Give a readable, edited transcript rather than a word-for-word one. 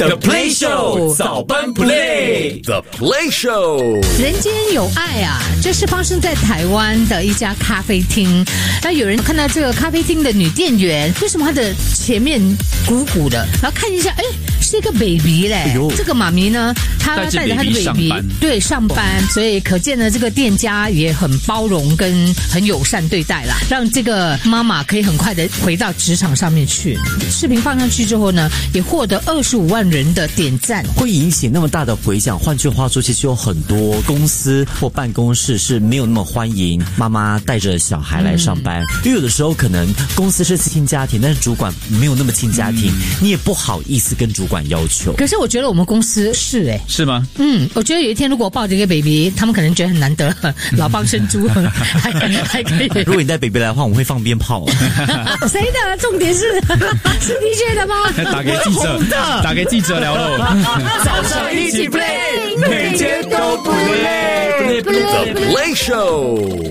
The Play Show 早班 Play The Play Show 人间有爱啊，这是发生在台湾的一家咖啡厅。那有人看到这个咖啡厅的女店员，为什么她的前面鼓鼓的？然后看一下，哎，是一个 baby 嘞。这个妈咪呢，她带着她的 baby 对上班，所以可见呢，这个店家也很包容跟很友善对待啦，让这个妈妈可以很快的回到职场上面去。视频放上去之后呢，也获得25万人的点赞， 会引起那么大的回响。换句话说，其实有很多公司或办公室是没有那么欢迎妈妈带着小孩来上班，因为有的时候可能公司是亲家庭，但是主管没有那么亲家庭，你也不好意思跟主管要求。 可是我觉得我们公司是是吗？ 我觉得有一天如果我抱着一个 baby， 他们可能觉得很难得，老蚌生珠还可以。 如果你带 baby 来的话，我们会放鞭炮。 谁的？重点是 DJ 的吗？ 打给记者聊喽。 早上一起 play， 每天都不累。 The Play Show。